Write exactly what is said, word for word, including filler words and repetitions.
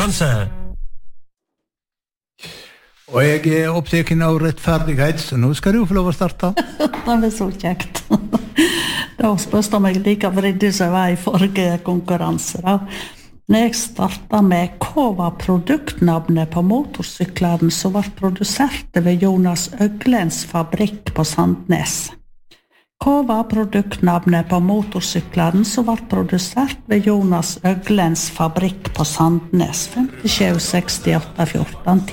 konkurranse. Og jeg er opptaken av rettferdighet, så nå skal du få lov å starte. Det er så kjekt. Da spørste meg like vridig som jeg var i forrige konkurranse. Da. Når jeg startet med hva var produktnavnet på motorsykleren som var produsert ved Jonas Øglens fabrikk på Sandnes? Hva var produktnavnet på motorsykleren som var produsert ved Jonas Øglens fabrikk på Sandnes? fem sju seks åtte fjorten